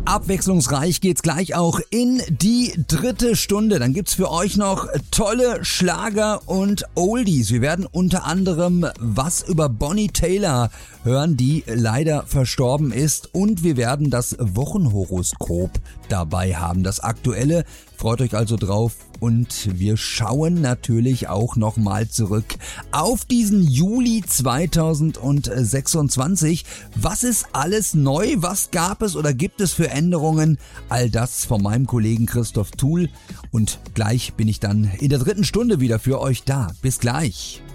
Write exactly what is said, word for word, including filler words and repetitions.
Abwechslungsreich geht's gleich auch in die dritte Stunde. Dann gibt's für euch noch tolle Schlager und Oldies. Wir werden unter anderem was über Bonnie Tyler hören, die leider verstorben ist. Und wir werden das Wochenhoroskop dabei haben, das aktuelle. Freut euch also drauf. Und wir schauen natürlich auch nochmal zurück auf diesen Juli zweitausendsechsundzwanzig. Was ist alles neu? Was gab es oder gibt es für Änderungen? All das von meinem Kollegen Christoph Thuhl. Und gleich bin ich dann in der dritten Stunde wieder für euch da. Bis gleich.